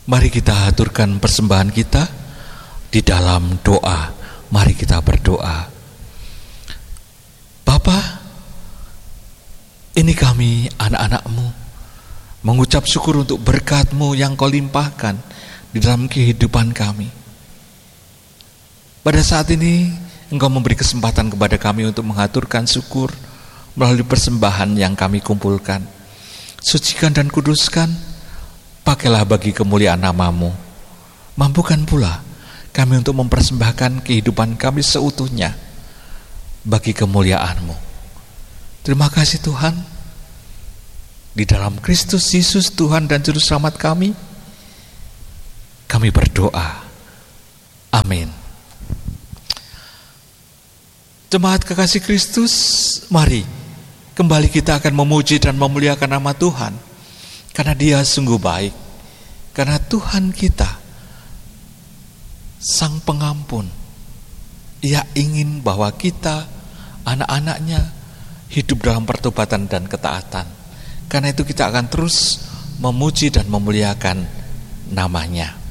Mari kita aturkan persembahan kita di dalam doa. Mari kita berdoa. Bapa, ini kami anak-anak-Mu mengucap syukur untuk berkat-Mu yang Kau limpahkan di dalam kehidupan kami. Pada saat ini Engkau memberi kesempatan kepada kami untuk mengaturkan syukur melalui persembahan yang kami kumpulkan. Sucikan dan kuduskan, pakailah bagi kemuliaan nama-Mu. Mampukan pula kami untuk mempersembahkan kehidupan kami seutuhnya bagi kemuliaan-Mu. Terima kasih Tuhan. Di dalam Kristus Yesus Tuhan dan Juru Selamat kami berdoa. Amin. Jemaat kekasih Kristus, mari kembali kita akan memuji dan memuliakan nama Tuhan, karena Dia sungguh baik, karena Tuhan kita Sang Pengampun. Ia ingin bahwa kita, anak-anaknya, hidup dalam pertobatan dan ketaatan. Karena itu kita akan terus memuji dan memuliakan namanya.